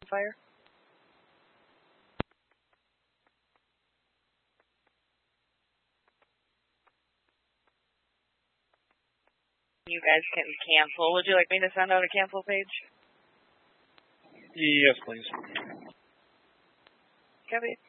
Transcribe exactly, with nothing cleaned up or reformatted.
fire. You guys can cancel. Would you like me to send out a cancel page? Yes, please. Copy.